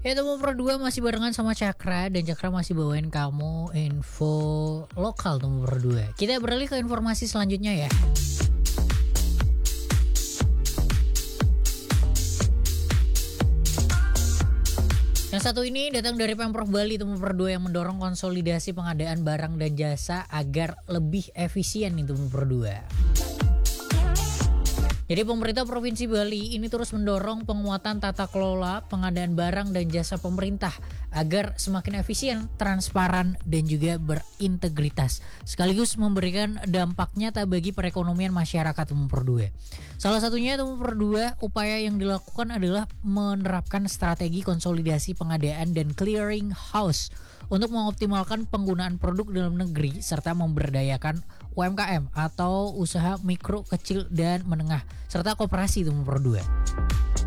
Ya, Temu Pro 2 masih barengan sama Cakra, dan Cakra masih bawain kamu info lokal Temu Pro 2. Kita beralih ke informasi selanjutnya ya. Yang satu ini datang dari Pemprov Bali, Temu Pro 2, yang mendorong konsolidasi pengadaan barang dan jasa agar lebih efisien nih Temu Pro 2. Jadi pemerintah Provinsi Bali ini terus mendorong penguatan tata kelola pengadaan barang dan jasa pemerintah agar semakin efisien, transparan, dan juga berintegritas, sekaligus memberikan dampak nyata bagi perekonomian masyarakat Temu Pro 2. Salah satunya Temu Pro 2, upaya yang dilakukan adalah menerapkan strategi konsolidasi pengadaan dan clearing house untuk mengoptimalkan penggunaan produk dalam negeri serta memberdayakan UMKM atau usaha mikro, kecil, dan menengah serta koperasi Temu Pro 2.